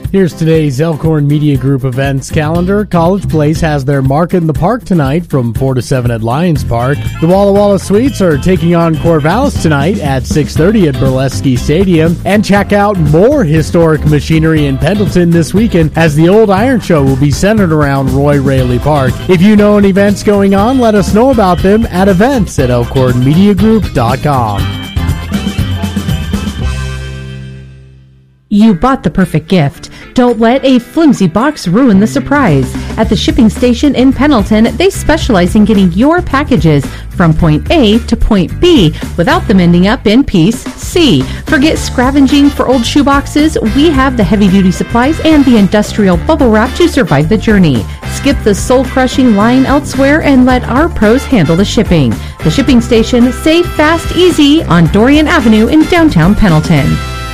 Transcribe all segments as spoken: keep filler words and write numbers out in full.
Here's today's Elkhorn Media Group events calendar. College Place has their Market in the Park tonight from four to seven at Lions Park. The Walla Walla Sweets are taking on Corvallis tonight at six thirty at Burlesky Stadium. And check out more historic machinery in Pendleton this weekend as the Old Iron Show will be centered around Roy Raley Park. If you know any events going on, let us know about them at events at elkhorn media group dot com. You bought the perfect gift. Don't let a flimsy box ruin the surprise. At the shipping station in Pendleton, they specialize in getting your packages from point A to point B without them ending up in piece C. Forget scavenging for old shoeboxes. We have the heavy-duty supplies and the industrial bubble wrap to survive the journey. Skip the soul-crushing line elsewhere and let our pros handle the shipping. The shipping station, safe, fast, easy on Dorian Avenue in downtown Pendleton.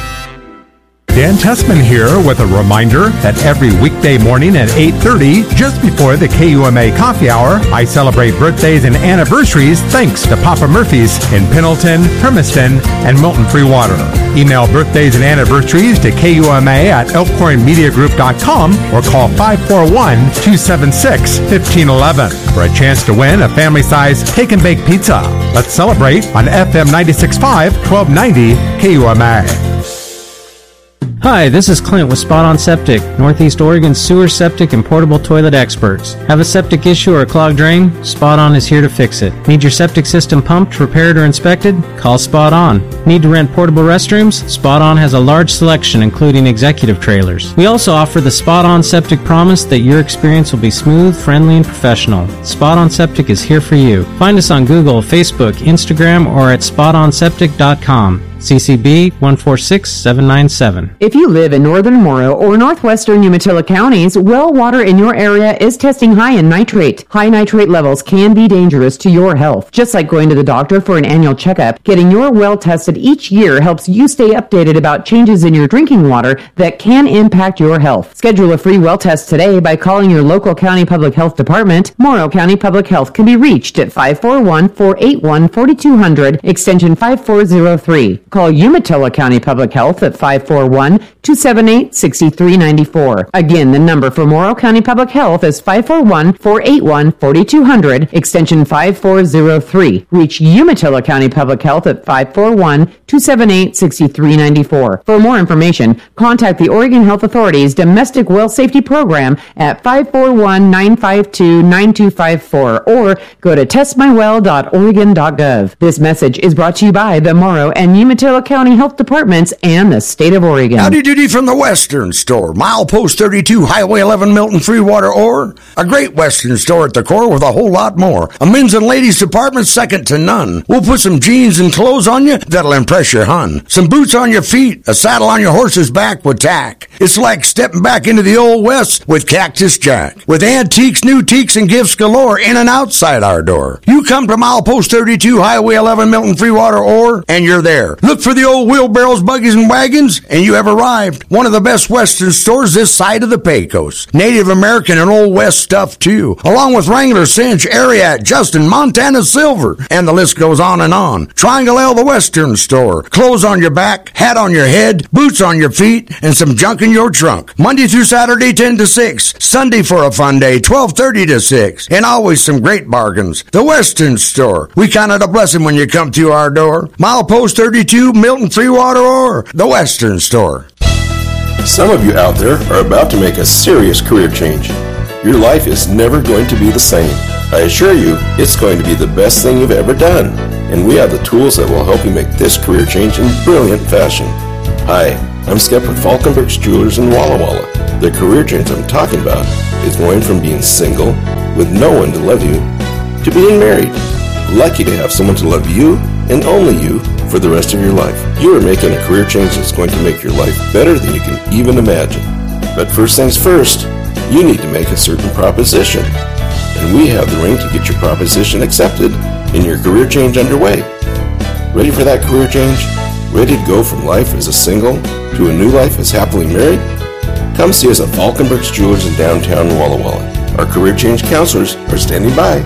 Dan Tessman here with a reminder that every weekday morning at eight thirty, just before the K U M A coffee hour, I celebrate birthdays and anniversaries thanks to Papa Murphy's in Pendleton, Hermiston, and Milton Free Water. Email birthdays and anniversaries to K U M A at elkhorn media group dot com or call five four one, two seven six, one five one one for a chance to win a family-size take and bake pizza. Let's celebrate on F M ninety-six point five, twelve ninety K U M A. Hi, this is Clint with Spot On Septic, Northeast Oregon's sewer, septic, and portable toilet experts. Have a septic issue or a clogged drain? Spot On is here to fix it. Need your septic system pumped, repaired, or inspected? Call Spot On. Need to rent portable restrooms? Spot On has a large selection, including executive trailers. We also offer the Spot On Septic promise that your experience will be smooth, friendly, and professional. Spot On Septic is here for you. Find us on Google, Facebook, Instagram, or at spot on septic dot com. C C B one four six seven nine seven. If you live in northern Morrow or northwestern Umatilla counties, well water in your area is testing high in nitrate. High nitrate levels can be dangerous to your health. Just like going to the doctor for an annual checkup, getting your well tested each year helps you stay updated about changes in your drinking water that can impact your health. Schedule a free well test today by calling your local county public health department. Morrow County Public Health can be reached at five four one, four eight one, four two zero zero, extension five four zero three. Call Umatilla County Public Health at five four one, two seven eight, six three nine four. Again, the number for Morrow County Public Health is five four one, four eight one, four two zero zero, extension five four zero three. Reach Umatilla County Public Health at five four one, two seven eight, six three nine four. For more information, contact the Oregon Health Authority's Domestic Well Safety Program at five four one, nine five two, nine two five four or go to test my well dot oregon dot gov. This message is brought to you by the Morrow and Umatilla County Health Departments and the state of Oregon. Howdy doody from the Western Store. Milepost thirty-two, Highway eleven, Milton Free Water, or a great Western store at the core with a whole lot more. A men's and ladies department second to none. We'll put some jeans and clothes on you that'll impress your hun. Some boots on your feet, a saddle on your horse's back with tack. It's like stepping back into the old West with Cactus Jack. With antiques, new teaks, and gifts galore in and outside our door. You come to Milepost thirty-two, Highway eleven, Milton Free Water, or, and you're there. Look for the old wheelbarrows, buggies, and wagons, and you have arrived. One of the best Western stores this side of the Pecos. Native American and Old West stuff, too. Along with Wrangler, Cinch, Ariat, Justin, Montana Silver, and the list goes on and on. Triangle L, the Western Store. Clothes on your back, hat on your head, boots on your feet, and some junk in your trunk. Monday through Saturday, ten to six. Sunday for a fun day, twelve thirty to six. And always some great bargains. The Western Store. We count it a blessing when you come through our door. Milepost thirty-two, Milton Free Water, or the Western Store. Some of you out there are about to make a serious career change. Your life is never going to be the same. I assure you, it's going to be the best thing you've ever done. And we have the tools that will help you make this career change in brilliant fashion. Hi, I'm Skep with Falkenbergs Jewelers in Walla Walla. The career change I'm talking about is going from being single, with no one to love you, to being married. Lucky to have someone to love you, and only you, for the rest of your life. You are making a career change that's going to make your life better than you can even imagine. But first things first, you need to make a certain proposition. And we have the ring to get your proposition accepted and your career change underway. Ready for that career change? Ready to go from life as a single to a new life as happily married? Come see us at Falkenbergs Jewelers in downtown Walla Walla. Our career change counselors are standing by.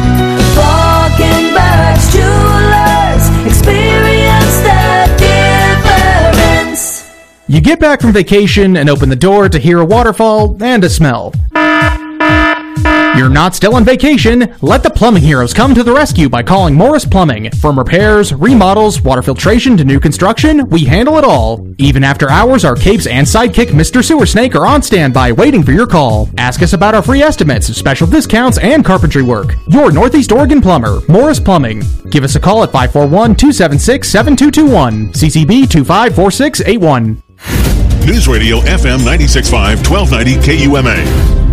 Falkenbergs Jewelers, experience the difference. You get back from vacation and open the door to hear a waterfall and a smell. You're not still on vacation. Let the plumbing heroes come to the rescue by calling Morris Plumbing. From repairs, remodels, water filtration to new construction, we handle it all. Even after hours, our capes and sidekick Mister Sewer Snake are on standby waiting for your call. Ask us about our free estimates, special discounts, and carpentry work. Your Northeast Oregon plumber, Morris Plumbing. Give us a call at five four one, two seven six, seven two two one. C C B two five four six eight one. News Radio F M ninety-six point five, twelve ninety K U M A.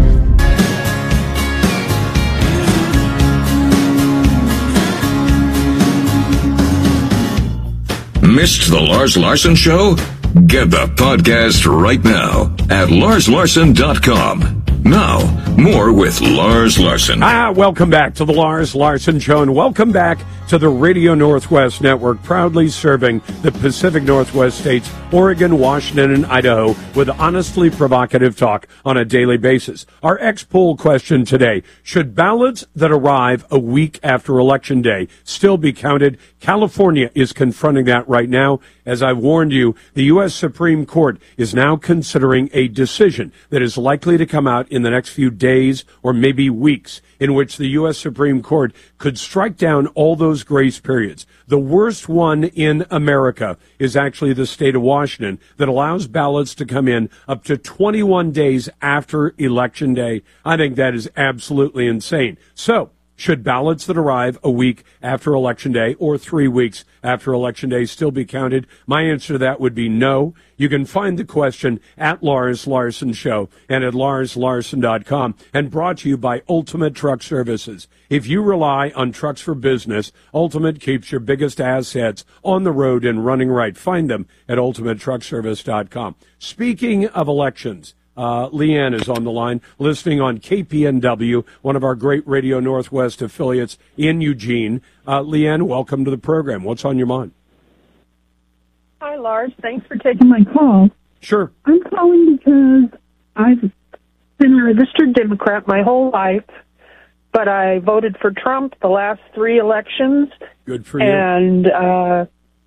Missed the Lars Larson Show? Get the podcast right now at lars larson dot com. Now, more with Lars Larson. Ah, welcome back to the Lars Larson Show, and welcome back to the Radio Northwest Network, proudly serving the Pacific Northwest states, Oregon, Washington, and Idaho, with honestly provocative talk on a daily basis. Our X-Poll question today: should ballots that arrive a week after Election Day still be counted? California is confronting that right now. As I warned you, the U S Supreme Court is now considering a decision that is likely to come out in the next few days or maybe weeks, in which the U S Supreme Court could strike down all those grace periods. The worst one in America is actually the state of Washington, that allows ballots to come in up to twenty-one days after Election Day. I think that is absolutely insane. So, should ballots that arrive a week after Election Day or three weeks after Election Day still be counted? My answer to that would be no. You can find the question at Lars Larson Show and at lars larson dot com, and brought to you by Ultimate Truck Services. If you rely on trucks for business, Ultimate keeps your biggest assets on the road and running right. Find them at ultimate truck service dot com. Speaking of elections, Uh, Leanne is on the line, listening on K P N W, one of our great Radio Northwest affiliates in Eugene. Uh, Leanne, welcome to the program. What's on your mind? Hi, Lars. Thanks for taking my call. Sure. I'm calling because I've been a registered Democrat my whole life, but I voted for Trump the last three elections. Good for you. And uh,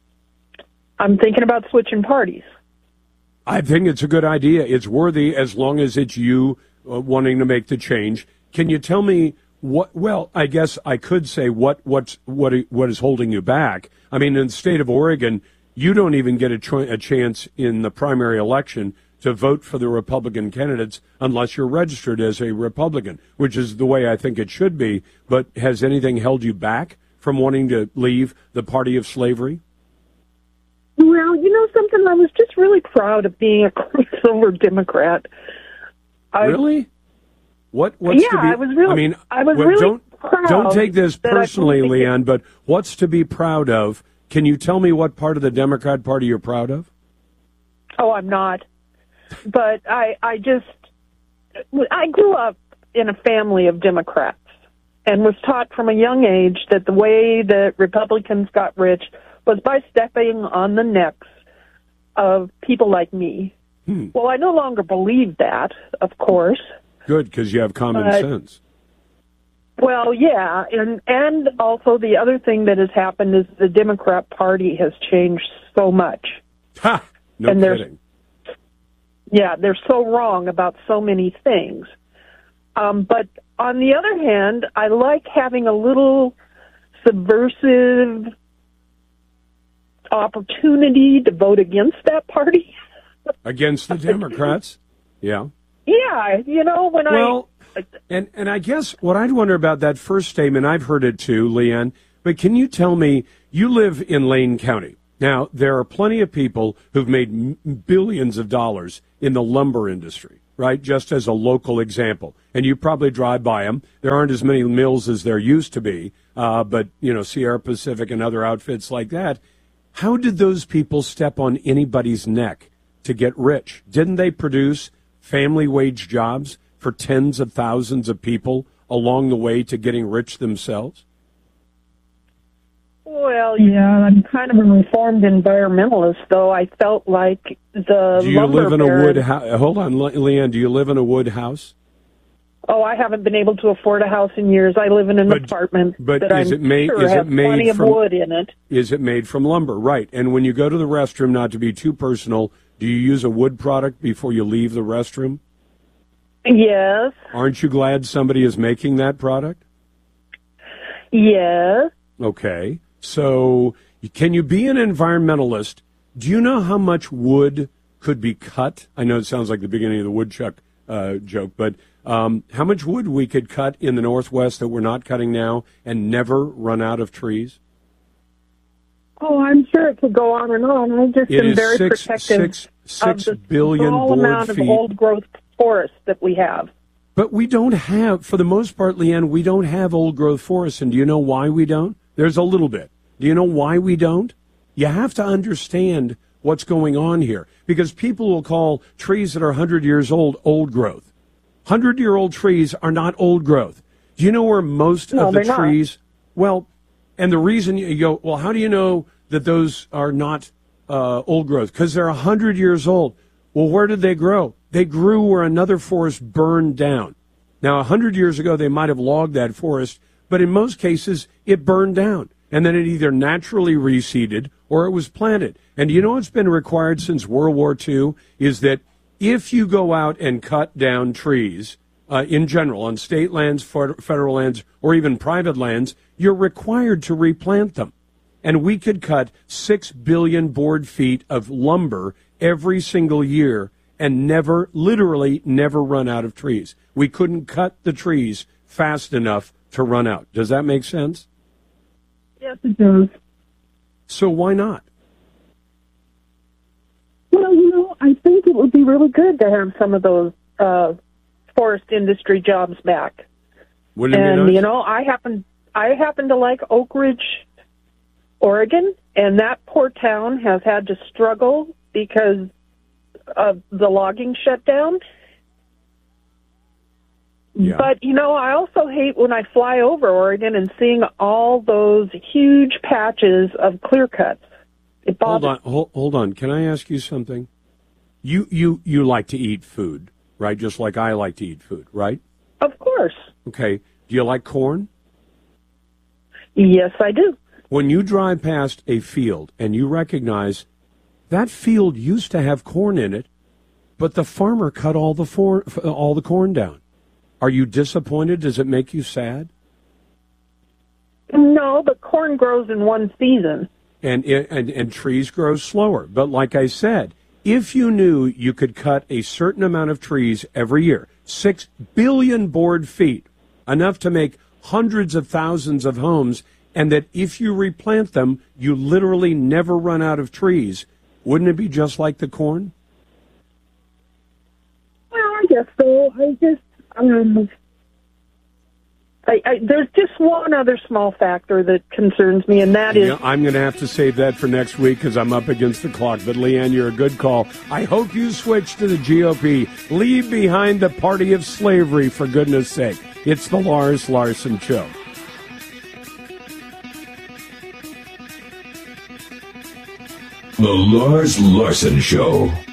I'm thinking about switching parties. I think it's a good idea. It's worthy as long as it's you uh, wanting to make the change. Can you tell me what? Well, I guess I could say what what's what what is holding you back. I mean, in the state of Oregon, you don't even get a, cho- a chance in the primary election to vote for the Republican candidates unless you're registered as a Republican, which is the way I think it should be. But has anything held you back from wanting to leave the party of slavery? Well, you know something? I was just really proud of being a crossover Democrat. I, really? What? What's yeah, to be, I was really. I mean, I was well, really don't, proud. Don't take this personally, Leanne, but what's to be proud of? Can you tell me what part of the Democrat Party you're proud of? Oh, I'm not. But I, I just, I grew up in a family of Democrats and was taught from a young age that the way that Republicans got rich was by stepping on the necks of people like me. Hmm. Well, I no longer believe that, of course. Good, because you have common but, sense. Well, yeah, and and also the other thing that has happened is the Democrat Party has changed so much. Ha! No and kidding. Yeah, they're so wrong about so many things. Um, but on the other hand, I like having a little subversive opportunity to vote against that party. Against the Democrats? Yeah. Yeah, you know, when well, I... And, and I guess what I'd wonder about that first statement, I've heard it too, Leanne, but can you tell me, you live in Lane County. Now, there are plenty of people who've made m- billions of dollars in the lumber industry, right, just as a local example. And you probably drive by them. There aren't as many mills as there used to be, uh, but, you know, Sierra Pacific and other outfits like that. How did those people step on anybody's neck to get rich? Didn't they produce family wage jobs for tens of thousands of people along the way to getting rich themselves? Well, yeah, I'm kind of a reformed environmentalist, though. I felt like the Do you lumber live in a baron... wood house? Hold on, Le- Leanne, do you live in a wood house? Oh, I haven't been able to afford a house in years. I live in an but, apartment but that is I'm it made, sure is has it made plenty from, of wood in it. Is it made from lumber? Right. And when you go to the restroom, not to be too personal, Do you use a wood product before you leave the restroom? Yes. Aren't you glad somebody is making that product? Yes. Okay. So can you be an environmentalist? Do you know how much wood could be cut? I know it sounds like the beginning of the woodchuck uh, joke, but um, how much wood we could cut in the Northwest that we're not cutting now and never run out of trees? Oh, I'm sure it could go on and on. I just It am is very six, protective six, six of the billion small board amount feet. of old growth forest that we have. But we don't have, for the most part, Leanne, we don't have old growth forests. And do you know why we don't? There's a little bit. Do you know why we don't? You have to understand what's going on here, because people will call trees that are one hundred years old old growth. one hundred-year-old trees are not old growth. Do you know where most No, of the they're not. trees, well, and the reason you go, well, how do you know that those are not uh, old growth? Because they're one hundred years old. Well, where did they grow? They grew where another forest burned down. Now, one hundred years ago, they might have logged that forest, but in most cases, it burned down. And then it either naturally reseeded or it was planted. And you know what's been required since World War Two is that if you go out and cut down trees uh, in general on state lands, federal lands, or even private lands, you're required to replant them. And we could cut six billion board feet of lumber every single year and never, literally never run out of trees. We couldn't cut the trees fast enough to run out. Does that make sense? Yes, it does. So why not? Well, you know, I think it would be really good to have some of those uh, forest industry jobs back. Wouldn't it and be nice? you know, I happen I happen to like Oak Ridge, Oregon, and that poor town has had to struggle because of the logging shutdown. Yeah. But, you know, I also hate when I fly over Oregon and seeing all those huge patches of clear cuts. It Hold bothers on, hold, hold on. Can I ask you something? You, you, you like to eat food, right? Just like I like to eat food, right? Of course. Okay. Do you like corn? Yes, I do. When you drive past a field and you recognize that field used to have corn in it, but the farmer cut all the for, all the corn down. Are you disappointed? Does it make you sad? No, but corn grows in one season. And, and and trees grow slower. But like I said, if you knew you could cut a certain amount of trees every year, six billion board feet, enough to make hundreds of thousands of homes, and that if you replant them, you literally never run out of trees, wouldn't it be just like the corn? Well, I guess so. I just, um, I, I, there's just one other small factor that concerns me, and that is... Yeah, I'm going to have to save that for next week because I'm up against the clock. But, Leanne, you're a good call. I hope you switch to the G O P. Leave behind the party of slavery, for goodness sake. It's the Lars Larson Show. The Lars Larson Show.